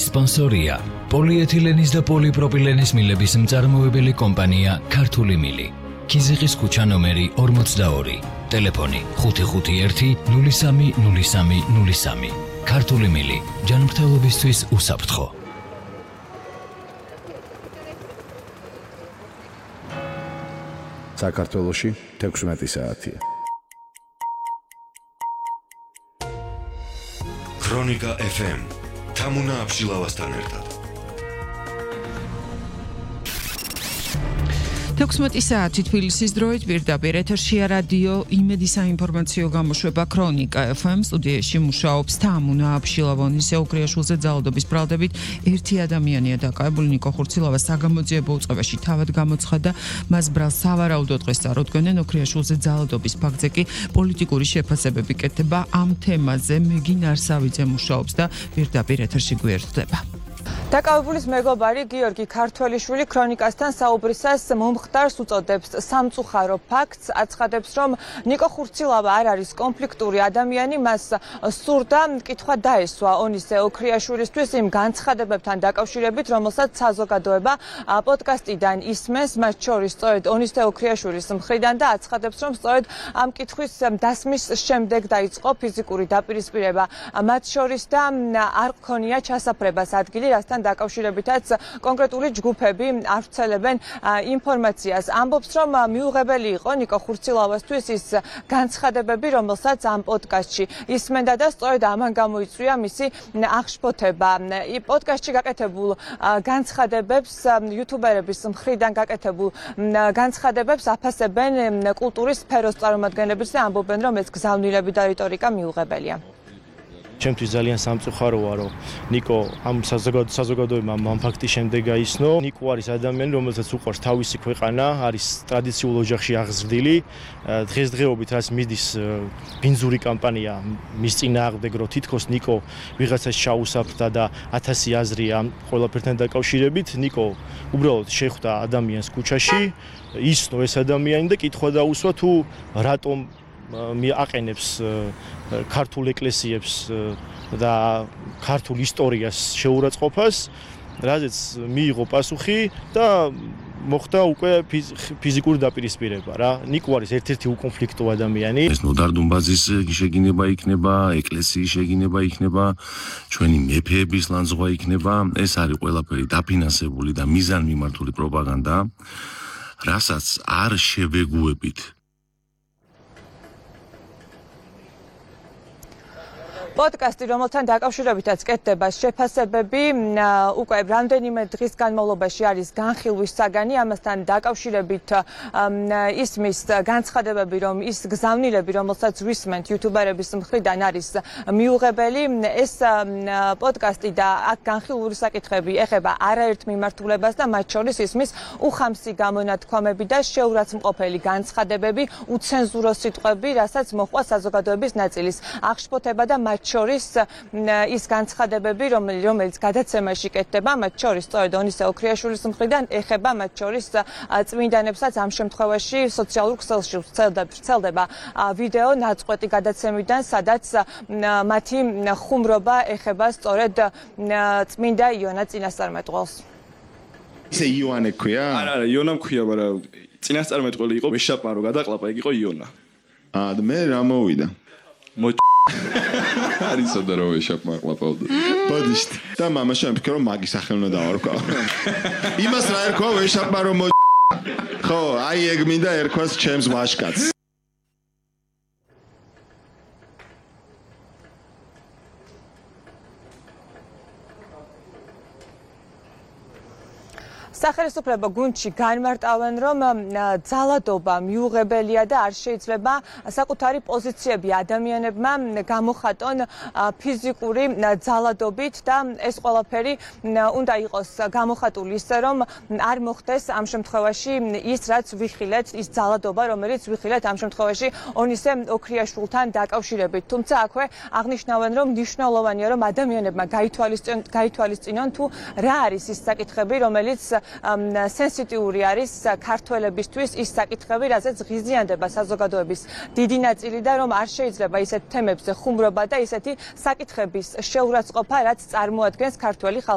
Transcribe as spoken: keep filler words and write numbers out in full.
სპონსორია პოლიეთილენის და პოლიპროპილენის მილების მწარმოებელი კომპანია ქართული მილი. ქიზიყის ქუჩა ნომერი ორმოცდაორი. ტელეფონი ხუთი ხუთი ერთი ნული სამი ნული სამი ნული სამი. ქართული მილი ჯანმრთელობისთვის უსაფრთხო. საქართველოში თექვსმეტი საათია. ქრონიკა ეფ ემ თამუნა აბშილავასთან ერთად. თექვსმეტი საათი თბილისის დროით პირდაპირ ეთერშია რადიო იმედი საინფორმაციო გამოშვება ქრონიკა ეფ ემ. სტუდიაში მუშაობს თამუნა აბშილავონის ეუქრიაშვილზე ძალადობის ბრალდებით ერთი ადამიანია დაკავებული. ნიკო ხურცილავა საგამოძიებო უწყებაში თავად გამოცხადა. მას ბრალს სავარაუდოდ დღეს წარუდგენენ. ოქრიაშვილზე ძალადობის ფაქტზე კი პოლიტიკური შეფასებები კეთდება. ამ თემაზე მეგინ არსავიძე მუშაობს და პირდაპირ ეთერში გვერდდება. დაკავებულის მეგობარი გიორგი ქართველიშვილი ქრონიკასთან საუბრისას მომხდარს უწოდებს სამწუხარო ფაქტს, აცხადებს, რომ ნიკო ხურცილავა არ არის კონფლიქტური ადამიანი, მას სურდა კითხვა დაესვა ონისე ოქრიაშვილისთვის იმ განცხადებებთან დაკავშირებით, რომელსაც საზოგადოება პოდკასტიდან ისმენს, მათ შორის სწორედ ონისე ოქრიაშვილის მხრიდან და აცხადებს, რომ სწორედ ამ კითხვის დასმის შემდეგ დაიწყო ფიზიკური დაპირისპირება მათ შორის და არ ჰქონია ჩასაფრებას ადგილი, რასთან დაკავშირებითაც კონკრეტული ჯგუფები არ ვრცელებენ ინფორმაციას. ამბობს, რომ მიუღებელი იყო ნიკო ხურცილავასთვის ის განცხადებები, რომელსაც ამ პოდკასტში ისმენდა და სწორედ ამან გამოიწვია მისი აღშფოთება. პოდკასტში გაკეთებულ განცხადებებს, იუთუბერების მხრიდან გაკეთებულ განცხადებებს აფასებენ კულტურის სფეროს წარმომადგენლები და ამბობენ, რომ ეს გზავნილები და რიტორიკა მიუღებელია. ჩემთვის ძალიან სამწუხაროა, რომ ნიკო ამ საზოგადოებამ ამ ფაქტის შემდეგ გაიცნო. ნიკო არის ადამიანი, რომელსაც უყვარს თავისი ქვეყანა, არის ტრადიციულ ოჯახში აღზრდილი. დღესდღეობით რაც მიდის ბინძური კამპანია მის წინააღმდეგ, რომ თითქოს ნიკო ვიღაცას ჩაუსაფრდა და ათასი აზრია ამ ყველაფერთან დაკავშირებით. ნიკო უბრალოდ შეხვდა ადამიანს ქუჩაში, ისნო ეს ადამიანი და კითხვა დაუსვა თუ რატომ აყენებს ქართულ ეკლესიებს და ქართულ ისტორიას შეურაცხყოფას, რაზეც მიიღო პასუხი და მოხდა უკვე ფიზიკური დაპირისპირება რა. ნიკო არის ერთ-ერთი უკონფლიქტო ადამიანი. ეს ნოდარ დუმბაძის შეგინება იქნება, ეკლესიის შეგინება იქნება, ჩვენი მეფეების ლანძღვა იქნება. ეს არის ყველაფერი დაფინანსებული და მიზანმიმართული პროპაგანდა, რასაც არ შევეგუებით. პოდკასტი, რომელთან დაკავშირებითაც კეთდება შეფასებები, უკვე რამდენიმე დღის განმავლობაში არის განხილვის საგანი. ამასთან დაკავშირებით ისმის განცხადებები, რომ ის გზავნილები, რომელსაც ვისმენთ იუთუბერების მხრიდან არის მიუღებელი. ეს პოდკასტი და აქ განხილვური საკითხები ეხება არაერთ მიმართულებას და მათ შორის ისმის უხამსი გამონათქვამები და შეურაცხმყოფელი განცხადებები, უცენზურო სიტყვები, რასაც მოჰყვა საზოგადოების ნაწილის აღშფოთება და მათ შორის ის განცხადებები, რომელიც გადაცემაში კეთდება, მათ შორის სწორედ ონისე ოქრიაშვილის მხრიდან ეხება მათ შორის წმინდანებსაც. ამ შემთხვევაში სოციალურ ქსელში ვრცელდება ვიდეო ნაწყვეტი გადაცემიდან, სადაც მათი ხუმრობა ეხება სწორედ წმინდა იონა წინასწარმეტყველს. ისე იონა ქვია? არა, არა, იონა მქვია, მაგრამ წინასწარმეტყველი იყო ვეშაპარო, გადაყლაპა, ეგ იყო იონა. აა და მე რა მოვიდა? მო არისო და რო ვეშაპმა ყლაპავდა. ბოდიშტ. და მამაშა მიფიქრე რომ მაგის სახელი უნდა დავარქვა. იმას რა ერქვა ვეშაპმა რომ ხო, აი ეგ მინდა ერქვას ჩემს ვაშკაცს. სახელმწიფო გუნდში განმარტავენ, რომ ძალადობა მიუღებელია და არ შეიძლება საკუთარი პოზიციები ადამიანებმა გამოხატონ ფიზიკური ძალადობით და ეს ყველაფერი უნდა იყოს გამოხატული ისე, რომ არ მოხდეს ამ შემთხვევაში ის, რაც ვიხილეთ, ის ძალადობა, რომელიც ვიხილეთ ამ შემთხვევაში ონისე ოქრიაშვილთან დაკავშირებით. თუმცა აქვე აღნიშნავენ, რომ მნიშვნელოვანია, რომ ადამიანებმა გაითვალისწინონ თუ რა არის ის საკითხები, რომელიც სენსიტიური არის ქართველებისთვის, ის საკითხები, რაზეც ღიზიანდება საზოგადოების დიდი ნაწილი და რომ არ შეიძლება ისეთ თემებზე ხუმრობა და ისეთი საკითხების შეურაცხყოფა, რაც წარმოადგენს ქართველი ხალხის